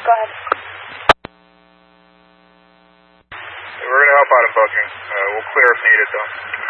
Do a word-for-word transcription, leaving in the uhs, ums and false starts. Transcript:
Go ahead. We're going to help out in booking. Uh, we'll clear if needed, though.